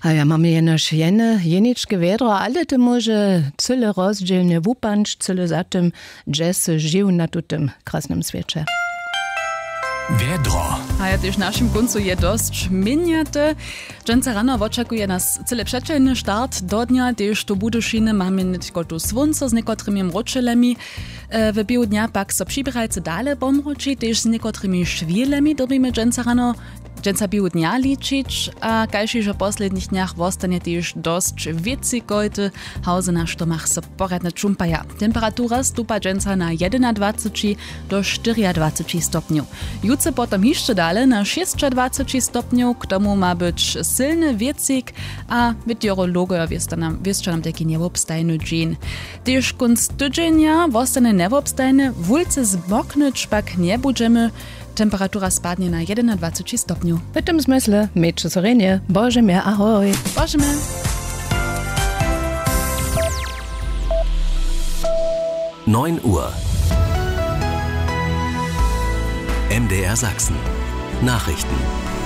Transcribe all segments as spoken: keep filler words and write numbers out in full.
A ja mamy jenoż jene, jeniczkie wiedro, ale to może cyle rozdzielnie wupanć, cyle za tym jazz żył na tym krasnym świecie. Wiedro. A ja też naszym końcu je dość miniate. Dżęca rano oczekuje nas cyle przeczelny start do dnia, gdyż to Budysziny mamy nie tylko tu słońce z niekotrymi mroczylemi. W biu dnia pak so przybierajce dalej pomroczy, też z niekotrymi szwilemi dobimy dżęca rano. Dżęca biu dnia liczyć, a kajszy, że w poslednich dniach wostanie też dość wiecikojty. Hause na sztomach so poradne czumpaja. Temperatura stupa dżęca na jedenadvadsať do dwadzieścia stopni. Jutro potom jeszcze dalej na dwadzieścia sześć stopni, k tomu ma być silny wiecik, a meteorologowie wieszczą nam, wieszczą nam taki niewobstajny dzień. Też kunc tydzienia wostanie niewobstajny, wulce zmoknąć pak nie będziemy. Temperatura spadnie na jedenadvadsať stopni. W tym smysle, miejcie sorenie, Boże mir, ahoj. Boże mir. neun Uhr. M D R Sachsen. Nachrichten.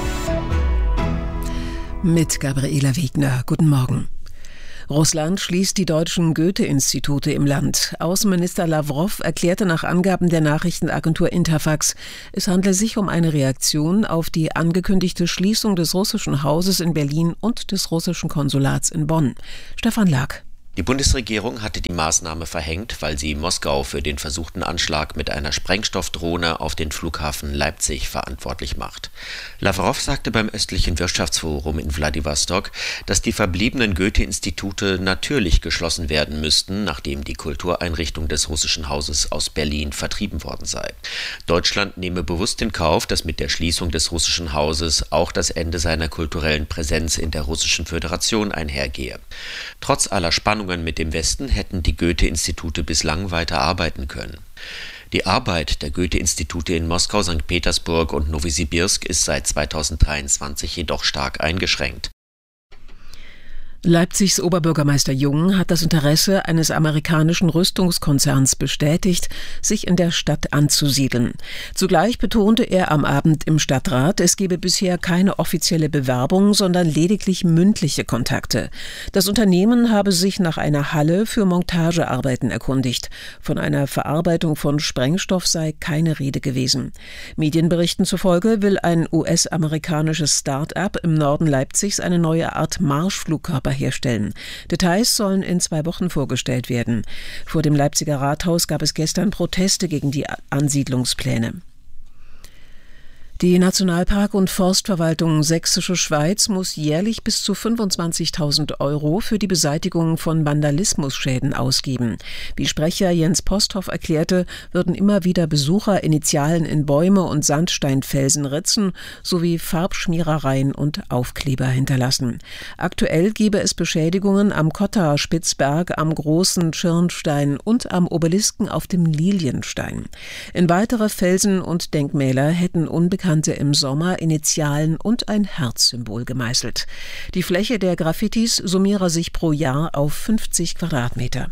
Mit Gabriela Wegner. Guten Morgen. Russland schließt die deutschen Goethe-Institute im Land. Außenminister Lavrov erklärte nach Angaben der Nachrichtenagentur Interfax, es handle sich um eine Reaktion auf die angekündigte Schließung des russischen Hauses in Berlin und des russischen Konsulats in Bonn. Stefan Lag. Die Bundesregierung hatte die Maßnahme verhängt, weil sie Moskau für den versuchten Anschlag mit einer Sprengstoffdrohne auf den Flughafen Leipzig verantwortlich macht. Lavrov sagte beim östlichen Wirtschaftsforum in Wladiwostok, dass die verbliebenen Goethe-Institute natürlich geschlossen werden müssten, nachdem die Kultureinrichtung des russischen Hauses aus Berlin vertrieben worden sei. Deutschland nehme bewusst in Kauf, dass mit der Schließung des russischen Hauses auch das Ende seiner kulturellen Präsenz in der Russischen Föderation einhergehe. Trotz aller Spannungen mit dem Westen hätten die Goethe-Institute bislang weiter arbeiten können. Die Arbeit der Goethe-Institute in Moskau, Sankt Petersburg und Nowosibirsk ist seit zweitausenddreiundzwanzig jedoch stark eingeschränkt. Leipzigs Oberbürgermeister Jung hat das Interesse eines amerikanischen Rüstungskonzerns bestätigt, sich in der Stadt anzusiedeln. Zugleich betonte er am Abend im Stadtrat, es gebe bisher keine offizielle Bewerbung, sondern lediglich mündliche Kontakte. Das Unternehmen habe sich nach einer Halle für Montagearbeiten erkundigt. Von einer Verarbeitung von Sprengstoff sei keine Rede gewesen. Medienberichten zufolge will ein U S-amerikanisches Start-up im Norden Leipzigs eine neue Art Marschflugkörper herstellen. Details sollen in zwei Wochen vorgestellt werden. Vor dem Leipziger Rathaus gab es gestern Proteste gegen die Ansiedlungspläne. Die Nationalpark- und Forstverwaltung Sächsische Schweiz muss jährlich bis zu fünfundzwanzigtausend Euro für die Beseitigung von Vandalismusschäden ausgeben. Wie Sprecher Jens Posthoff erklärte, würden immer wieder Besucher Initialen in Bäume und Sandsteinfelsen ritzen sowie Farbschmierereien und Aufkleber hinterlassen. Aktuell gebe es Beschädigungen am Kotta-Spitzberg, am Großen Schirnstein und am Obelisken auf dem Lilienstein. In weitere Felsen und Denkmäler hätten Unbekannte im Sommer Initialen und ein Herzsymbol gemeißelt. Die Fläche der Graffitis summiere sich pro Jahr auf fünfzig Quadratmeter.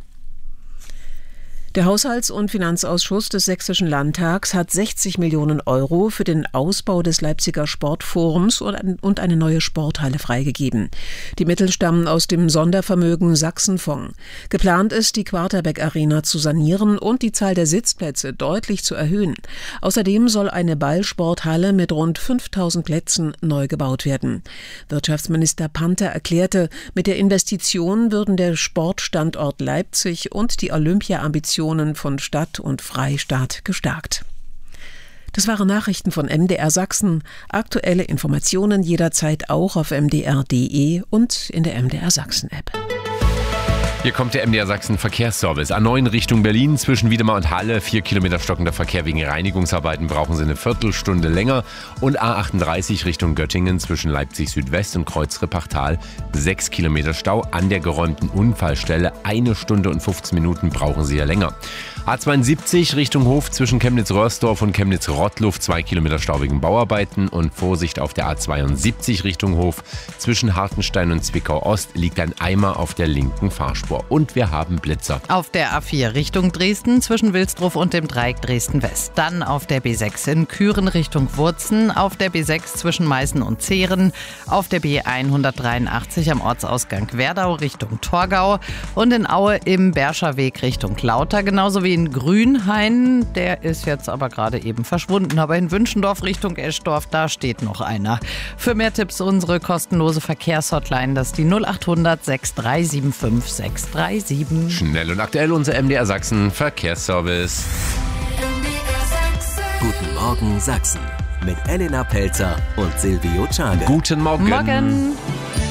Der Haushalts- und Finanzausschuss des Sächsischen Landtags hat sechzig Millionen Euro für den Ausbau des Leipziger Sportforums und eine neue Sporthalle freigegeben. Die Mittel stammen aus dem Sondervermögen Sachsenfonds. Geplant ist, die Quarterback Arena zu sanieren und die Zahl der Sitzplätze deutlich zu erhöhen. Außerdem soll eine Ballsporthalle mit rund fünftausend Plätzen neu gebaut werden. Wirtschaftsminister Panther erklärte, mit der Investition würden der Sportstandort Leipzig und die Olympia-Ambitionen von Stadt und Freistaat gestärkt. Das waren Nachrichten von M D R Sachsen. Aktuelle Informationen jederzeit auch auf m d r punkt d e und in der M D R Sachsen App. Hier kommt der M D R Sachsen Verkehrsservice. A neun Richtung Berlin zwischen Wiedemar und Halle. Vier Kilometer stockender Verkehr wegen Reinigungsarbeiten brauchen Sie eine Viertelstunde länger. Und A achtunddreißig Richtung Göttingen zwischen Leipzig Südwest und Kreuzrippachtal. Sechs Kilometer Stau an der geräumten Unfallstelle. Eine Stunde und fünfzehn Minuten brauchen Sie ja länger. A zweiundsiebzig Richtung Hof zwischen Chemnitz-Röhrsdorf und Chemnitz-Rottluft, zwei Kilometer staubigen Bauarbeiten und Vorsicht auf der A zweiundsiebzig Richtung Hof zwischen Hartenstein und Zwickau-Ost liegt ein Eimer auf der linken Fahrspur und wir haben Blitzer. Auf der A vier Richtung Dresden zwischen Wilsdruf und dem Dreieck Dresden-West. Dann auf der B sechs in Küren Richtung Wurzen, auf der B sechs zwischen Meißen und Zehren, auf der B hundertdreiundachtzig am Ortsausgang Werdau Richtung Torgau und in Aue im Berscher Weg Richtung Lauter, genauso wie in Grünhain. Der ist jetzt aber gerade eben verschwunden. Aber in Wünschendorf Richtung Eschdorf, da steht noch einer. Für mehr Tipps unsere kostenlose Verkehrshotline, das ist die null acht hundert sechs drei sieben fünf sechs drei sieben. Schnell und aktuell unser M D R Sachsen Verkehrsservice. Guten Morgen Sachsen mit Elena Pelzer und Silvio Czade. Guten Morgen. Morgen.